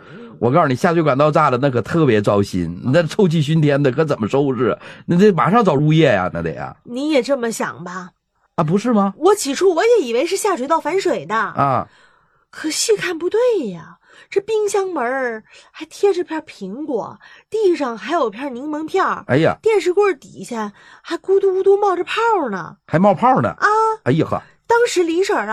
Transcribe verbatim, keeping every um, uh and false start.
我告诉你，下水管道炸了，那可特别糟心，那臭气熏天的，可怎么收拾？那得马上找物业呀，那得呀。 你也这么想吧？ 啊，不是吗？ 我起初我也以为是下水道反水的啊， 可细看不对呀。这冰箱门还贴着片苹果，地上还有片柠檬片， 哎呀， 电视柜底下还咕嘟咕嘟冒着泡呢， 还冒泡呢啊！ 哎呀呵， 当时李婶啊